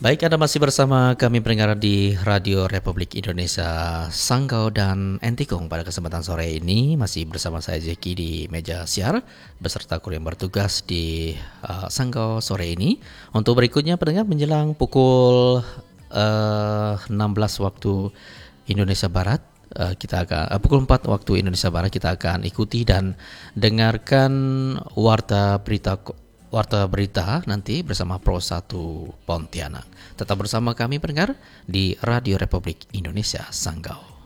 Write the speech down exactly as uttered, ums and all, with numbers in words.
Baik, Anda masih bersama kami pendengar di Radio Republik Indonesia Sanggau dan Entikung. Pada kesempatan sore ini masih bersama saya Jeki di meja siar beserta kru yang bertugas di uh, Sanggau sore ini. Untuk berikutnya pendengar menjelang pukul uh, enam belas waktu Indonesia Barat, uh, kita akan uh, pukul empat waktu Indonesia Barat kita akan ikuti dan dengarkan warta berita Warta berita nanti bersama Pro satu Pontianak. Tetap bersama kami pendengar di Radio Republik Indonesia Sanggau.